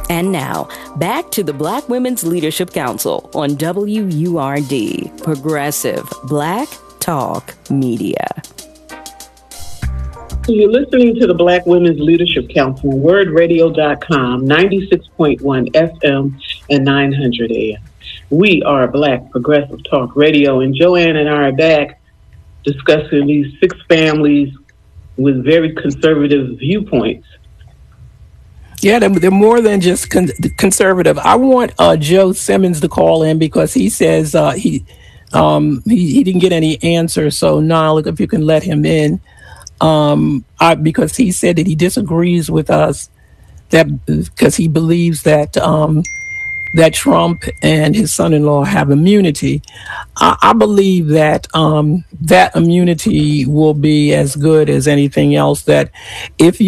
And now, back to the Black Women's Leadership Council on WURD, Progressive Black Talk Media. You're listening to the Black Women's Leadership Council on wordradio.com, 96.1 FM and 900 AM. We are Black Progressive Talk Radio, and Joanne and I are back discussing these 6 families with very conservative viewpoints. Yeah, they're more than just conservative. I want Joe Simmons to call in because he says he didn't get any answer. So now, look, if you can let him in, because he said that he disagrees with us because he believes that that Trump and his son-in-law have immunity. I believe that that immunity will be as good as anything else. That if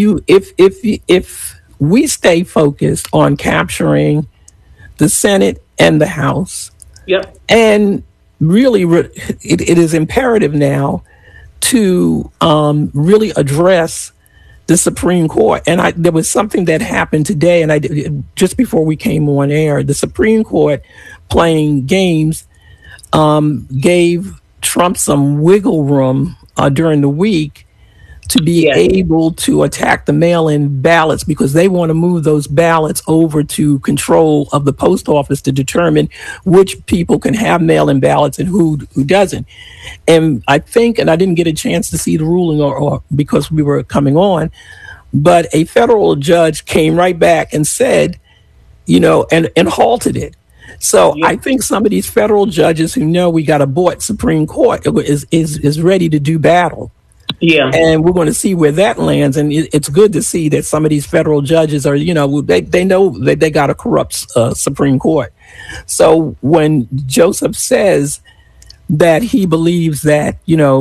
we stay focused on capturing the Senate and the House. Yep. And really, it is imperative now to really address the Supreme Court. And there was something that happened today, and just before we came on air, the Supreme Court, playing games, gave Trump some wiggle room during the week to be able to attack the mail-in ballots, because they want to move those ballots over to control of the post office to determine which people can have mail-in ballots and who doesn't. And I think, and I didn't get a chance to see the ruling or because we were coming on, but a federal judge came right back and said, and halted it. So I think some of these federal judges who know we got a bought Supreme Court is ready to do battle. Yeah. And we're going to see where that lands. And it's good to see that some of these federal judges are, they know that they got a corrupt Supreme Court. So when Joseph says that he believes that,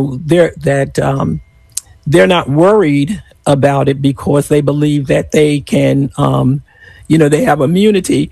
they're not worried about it because they believe that they can, they have immunity,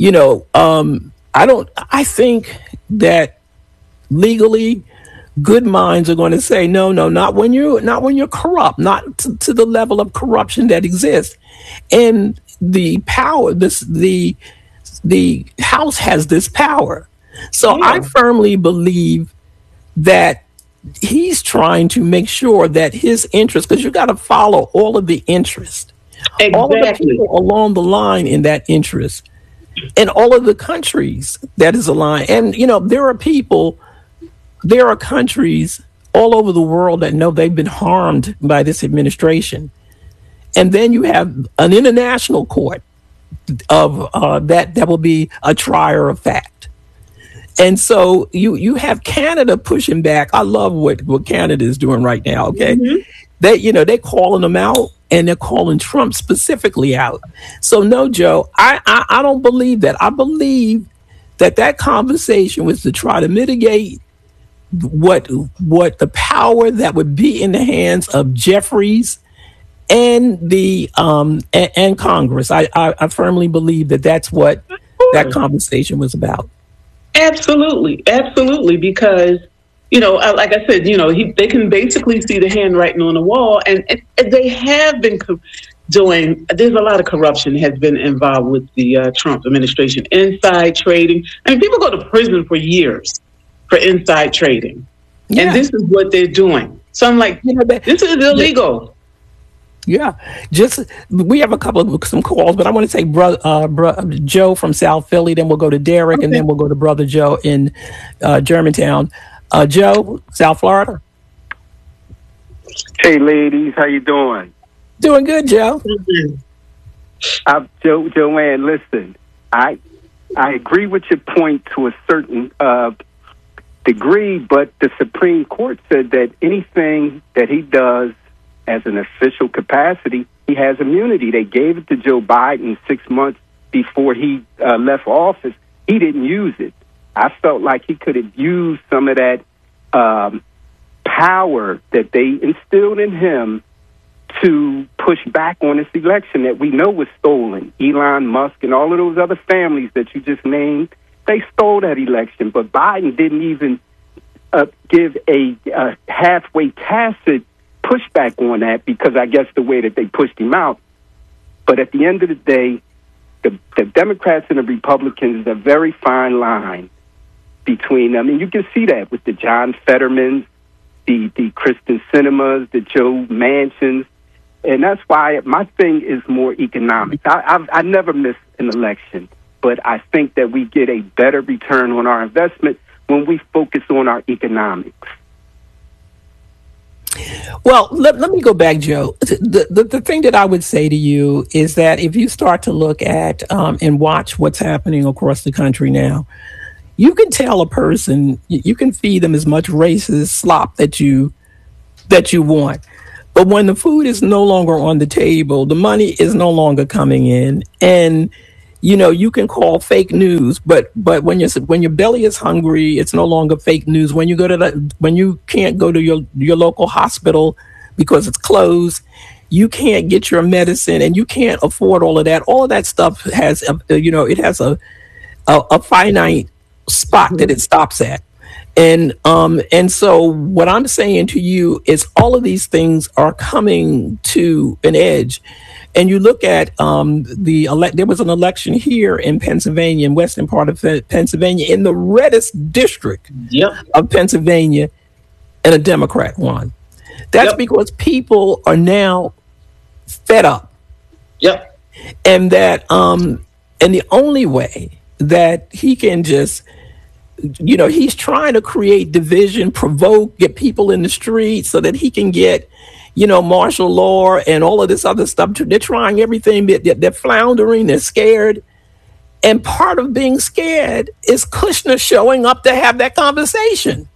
I think that legally, good minds are going to say, no, not when you're corrupt, not to the level of corruption that exists. And the power, the House has this power. So I firmly believe that he's trying to make sure that his interest, because you got to follow all of the interest, all of the people along the line in that interest, and all of the countries that is aligned. And, there are countries all over the world that know they've been harmed by this administration. And then you have an international court of that will be a trier of fact. And so you have Canada pushing back. I love what Canada is doing right now. Okay. Mm-hmm. They're calling them out, and they're calling Trump specifically out. So no, Joe, I don't believe that. I believe that conversation was to try to mitigate what the power that would be in the hands of Jeffries and the and Congress. I firmly believe that's what that conversation was about. Absolutely, because like I said, they can basically see the handwriting on the wall, and they have been doing. There's a lot of corruption has been involved with the Trump administration, inside trading. I mean, people go to prison for years for inside trading. Yeah. And this is what they're doing. So I'm like, this is illegal. Yeah. We have some calls, but I want to say Joe from South Philly, then we'll go to Derek, and then we'll go to Brother Joe in Germantown. Joe, South Florida. Hey, ladies, how you doing? Doing good, Joe. Joanne, listen, I agree with your point to a certain degree, but the Supreme Court said that anything that he does as an official capacity, he has immunity. They gave it to Joe Biden 6 months before he left office. He didn't use it. I felt like he could have used some of that power that they instilled in him to push back on this election that we know was stolen. Elon Musk and all of those other families that you just named, they stole that election. But Biden didn't even give a halfway tacit pushback on that, because I guess the way that they pushed him out. But at the end of the day, the Democrats and the Republicans is a very fine line between them. And you can see that with the John Fettermans, the Kristen Sinemas, the Joe Manchins. And that's why my thing is more economics. I never miss an election, but I think that we get a better return on our investment when we focus on our economics. Well, let me go back, Joe. The thing that I would say to you is that if you start to look at and watch what's happening across the country now, you can tell a person, you can feed them as much racist slop that you want. But when the food is no longer on the table, the money is no longer coming in, and you can call fake news, but when your belly is hungry, it's no longer fake news. When you can't go to your local hospital because it's closed, you can't get your medicine, and you can't afford all of that. All of that stuff has it has a finite spot that it stops at. And so what I'm saying to you is all of these things are coming to an edge. And you look at there was an election here in Pennsylvania, in western part of Pennsylvania, in the reddest district of Pennsylvania, and a Democrat won. That's because people are now fed up. And that and the only way that he can just he's trying to create division, provoke, get people in the street so that he can get, martial law and all of this other stuff. They're trying everything. They're floundering. They're scared. And part of being scared is Kushner showing up to have that conversation.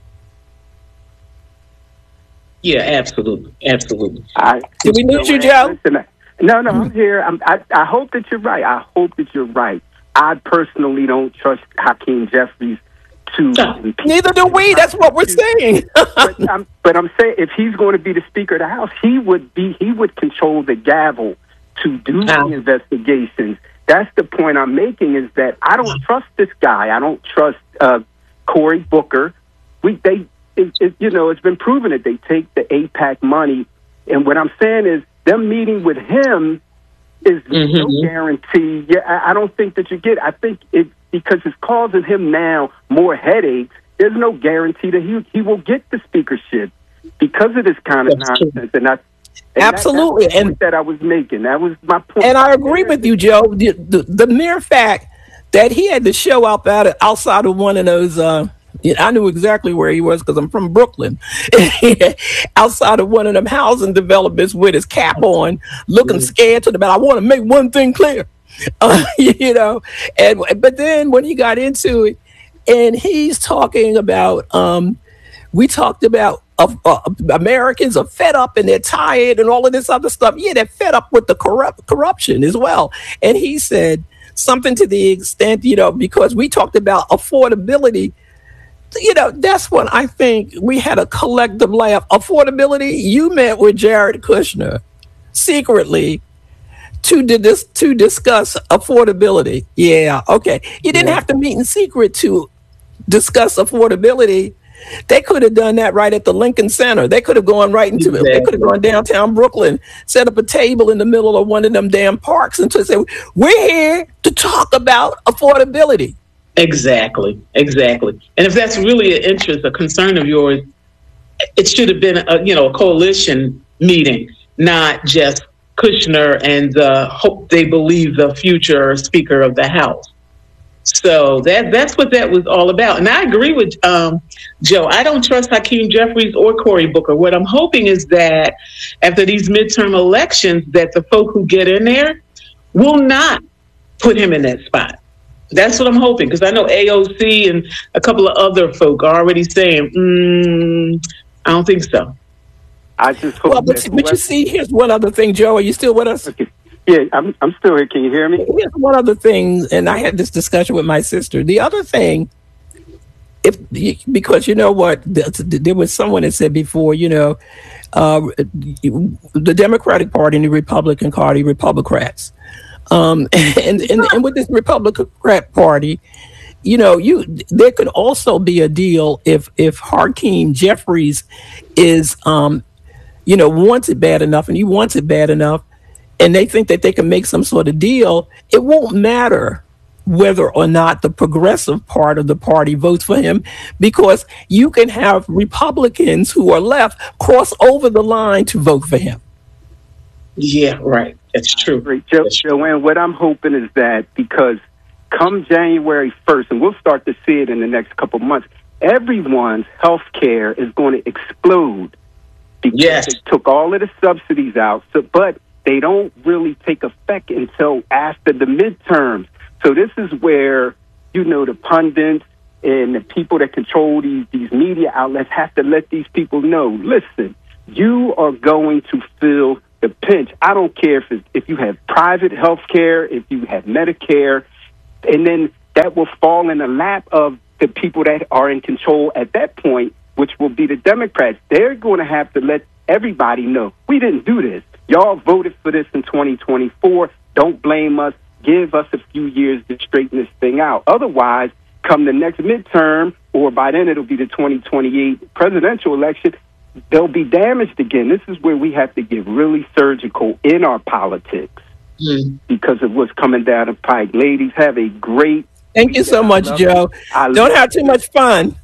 Yeah, absolutely. Absolutely. Did we lose you, Joe? No, I'm here. I hope that you're right. I hope that you're right. I personally don't trust Hakeem Jeffries to... Neither do we. That's what we're saying. but I'm saying if he's going to be the Speaker of the House, he would control the gavel to do the investigations. That's the point I'm making, is that I don't trust this guy. I don't trust Cory Booker. It's been proven that they take the AIPAC money. And what I'm saying is them meeting with him is no guarantee. I don't think that you get. I think because it's causing him now more headaches. There's no guarantee that he will get the speakership because of this kind of nonsense. Absolutely, that's the point that I was making. That was my point. And I agree with you, Joe. The mere fact that he had to show up outside of one of those. I knew exactly where he was because I'm from Brooklyn. Outside of one of them housing developments with his cap on, looking scared to the back. I want to make one thing clear, but then when he got into it, and he's talking about, we talked about Americans are fed up and they're tired and all of this other stuff. Yeah, they're fed up with the corruption as well. And he said something to the extent, because we talked about affordability. That's when I think we had a collective laugh. Affordability, you met with Jared Kushner secretly to discuss affordability. Yeah, okay. You didn't have to meet in secret to discuss affordability. They could have done that right at the Lincoln Center. They could have gone right into it. They could have gone downtown Brooklyn, set up a table in the middle of one of them damn parks and to say, we're here to talk about affordability. Exactly. And if that's really an interest, a concern of yours, it should have been a coalition meeting, not just Kushner and hope they believe the future Speaker of the House. So that's what that was all about. And I agree with Joe. I don't trust Hakeem Jeffries or Cory Booker. What I'm hoping is that after these midterm elections, that the folk who get in there will not put him in that spot. That's what I'm hoping, because I know AOC and a couple of other folk are already saying, I don't think so. I just hope but you see, here's one other thing, Joe. Are you still with us? Okay. Yeah, I'm still here. Can you hear me? Here's one other thing, and I had this discussion with my sister. The other thing, because you know what, there was someone that said before, the Democratic Party and the Republican Party, Republicrats. And with this Republican Party, there could also be a deal if Hakeem Jeffries is, wants it bad enough, and he wants it bad enough, and they think that they can make some sort of deal, it won't matter whether or not the progressive part of the party votes for him, because you can have Republicans who are left cross over the line to vote for him. Yeah, right. That's true. Great. Joanne, what I'm hoping is that because come January 1st, and we'll start to see it in the next couple of months, everyone's health care is going to explode because they took all of the subsidies out, but they don't really take effect until after the midterms. So this is where, the pundits and the people that control these media outlets have to let these people know, listen, you are going to feel the pinch. I don't care if you have private health care, if you have Medicare, and then that will fall in the lap of the people that are in control at that point, which will be the Democrats. They're going to have to let everybody know, we didn't do this. Y'all voted for this in 2024. Don't blame us. Give us a few years to straighten this thing out. Otherwise, come the next midterm, or by then it'll be the 2028 presidential election, they'll be damaged again. This is where we have to get really surgical in our politics because of what's coming down the pike. Ladies, have a great Thank you so much, Joe. Don't have too much fun.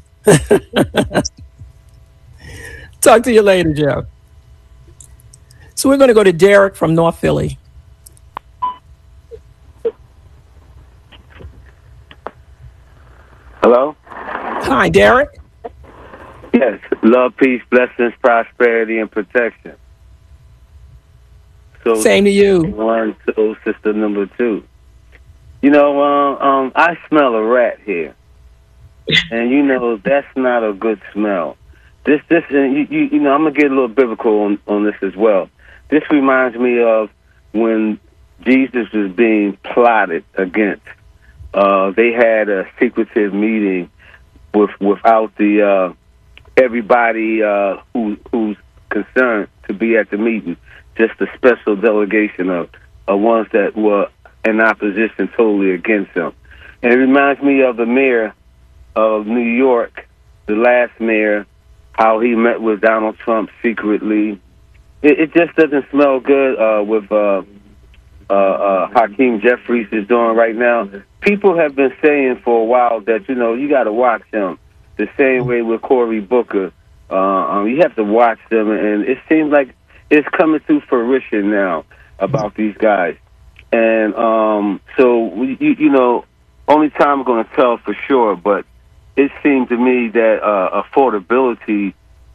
Talk to you later, Joe. So we're going to go to Derek from North Philly. Hello? Hi, Derek. Yes. Love, peace, blessings, prosperity, and protection. So, same to you. One, two, sister number two. I smell a rat here. And that's not a good smell. This, and I'm going to get a little biblical on this as well. This reminds me of when Jesus was being plotted against. They had a secretive meeting without the everybody who's concerned to be at the meeting. Just a special delegation of ones that were in opposition totally against him. And it reminds me of the mayor of New York, the last mayor, how he met with Donald Trump secretly. It just doesn't smell good with Hakeem Jeffries is doing right now. People have been saying for a while that, you got to watch him. The same way with Cory Booker. You have to watch them, and it seems like it's coming to fruition now about these guys. And so, only time I'm going to tell for sure, but it seems to me that affordability,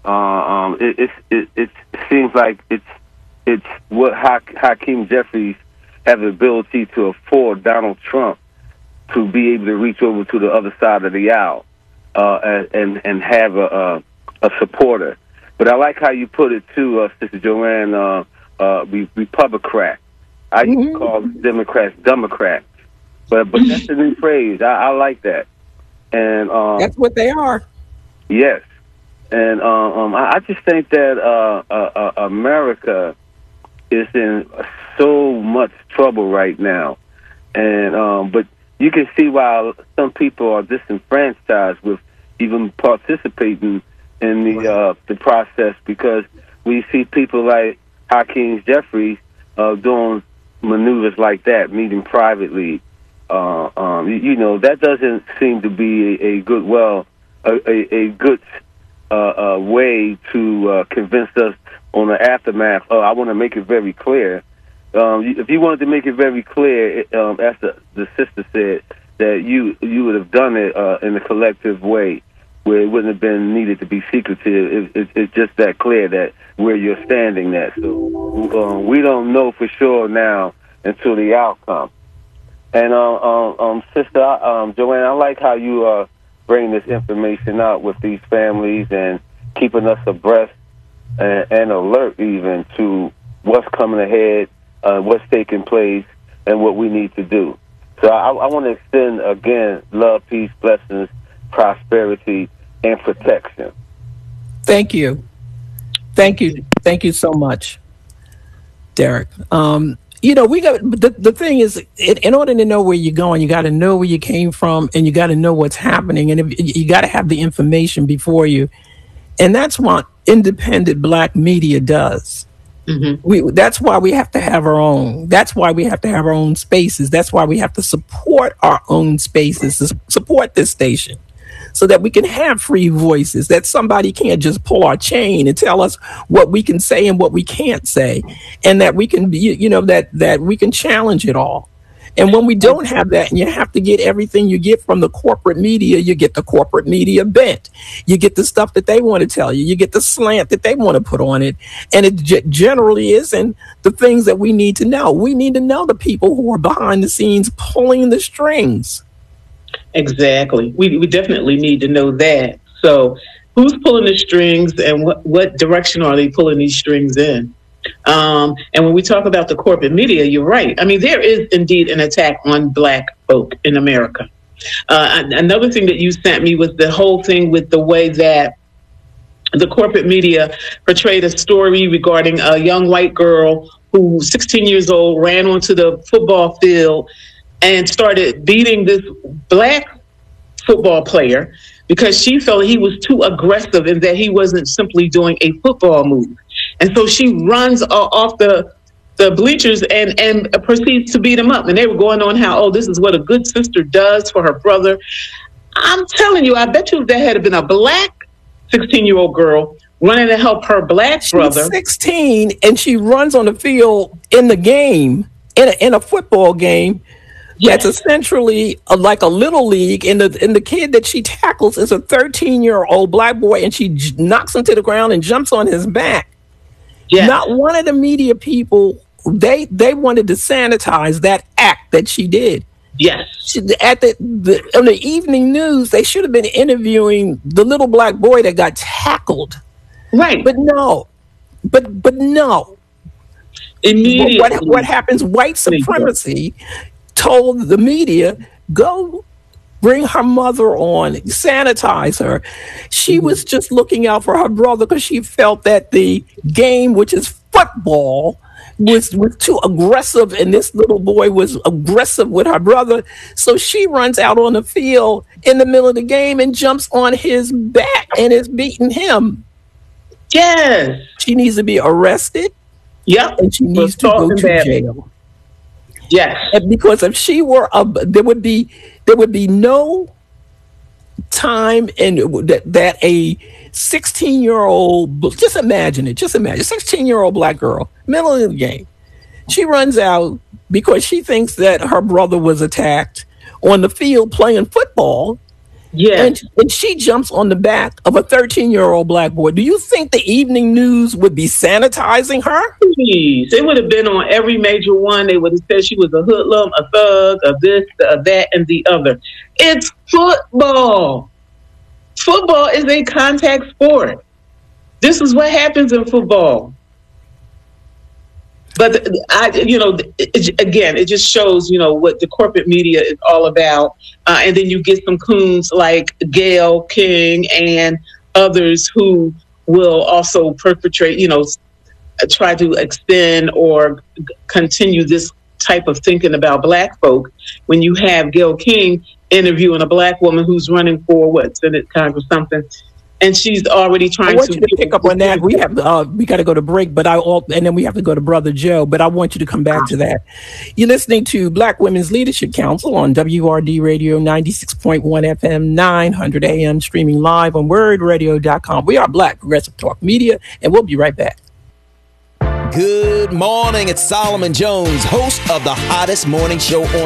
it seems like it's what Hakeem Jeffries have the ability to afford Donald Trump to be able to reach over to the other side of the aisle and have a supporter. But I like how you put it too, Sister Joanne, Republican. I used to call Democrats Democrats. But that's the new phrase. I like that. And that's what they are. Yes. And I just think that America is in so much trouble right now. And but you can see why some people are disenfranchised with even participating in the process, because we see people like Hakeem Jeffries doing maneuvers like that, meeting privately. That doesn't seem to be a good way to convince us on the aftermath. I want to make it very clear. If you wanted to make it very clear, as the sister said, that you would have done it in a collective way, where it wouldn't have been needed to be secretive. It's just that clear that where you're standing at. So we don't know for sure now until the outcome. And Sister Joanne, I like how you bring this information out with these families and keeping us abreast and alert even to what's coming ahead, what's taking place, and what we need to do. So I want to extend, again, love, peace, blessings, prosperity, and protection. Thank you. Thank you. Thank you so much, Derek. We got the thing is, in order to know where you're going, you got to know where you came from, and you got to know what's happening, and you got to have the information before you. And that's what independent Black media does. Mm-hmm. That's why we have to have our own. That's why we have to have our own spaces. That's why we have to support our own spaces, to support this station, so that we can have free voices, that somebody can't just pull our chain and tell us what we can say and what we can't say, and that we can, that we can challenge it all. And when we don't have that, and you have to get everything you get from the corporate media, you get the corporate media bent. You get the stuff that they want to tell you. You get the slant that they want to put on it. And it generally isn't the things that we need to know. We need to know the people who are behind the scenes pulling the strings. Exactly. We definitely need to know that. So who's pulling the strings, and what direction are they pulling these strings in? And when we talk about the corporate media, you're right. I mean, there is indeed an attack on Black folk in America. Another thing that you sent me was the whole thing with the way that the corporate media portrayed a story regarding a young white girl who, 16 years old, ran onto the football field and started beating this Black football player because she felt he was too aggressive and that he wasn't simply doing a football move. And so she runs off the bleachers and proceeds to beat him up. And they were going on how, this is what a good sister does for her brother. I'm telling you, I bet you if there had been a Black 16-year-old girl running to help her Black brother. She's 16 and she runs on the field in the game, in a football game. Yes. That's essentially like a little league, and the kid that she tackles is a 13-year-old Black boy, and she knocks him to the ground and jumps on his back. Yes. Not one of the media people, they wanted to sanitize that act that she did. Yes. On the evening news, they should have been interviewing the little Black boy that got tackled. Right. But no. But no. Immediately. What happens? White supremacy told the media, go bring her mother on, sanitize her. She was just looking out for her brother because she felt that the game, which is football, was too aggressive, and this little boy was aggressive with her brother. So she runs out on the field in the middle of the game and jumps on his back and is beating him. Yes. She needs to be arrested. Yep. And she needs to go to jail. Yes. And because if she were there would be no time in that a 16-year-old, just imagine 16-year-old Black girl, middle of the game, she runs out because she thinks that her brother was attacked on the field playing football. Yeah, and she jumps on the back of a 13-year-old Black boy. Do you think the evening news would be sanitizing her? Please, it would have been on every major one. They would have said she was a hoodlum, a thug, a this, a that, and the other. It's football. Football is a contact sport. This is what happens in football. But it just shows, what the corporate media is all about. And then you get some coons like Gayle King and others who will also perpetrate, try to extend or continue this type of thinking about Black folk. When you have Gayle King interviewing a Black woman who's running for Senate, Congress, something. And she's already trying to. I want you to pick up on that. We got to go to break, and then we have to go to Brother Joe. But I want you to come back to that. You're listening to Black Women's Leadership Council on WRD Radio 96.1 FM, 900 AM, streaming live on wordradio.com. We are Black Progressive Talk Media, and we'll be right back. Good morning. It's Solomon Jones, host of the hottest morning show on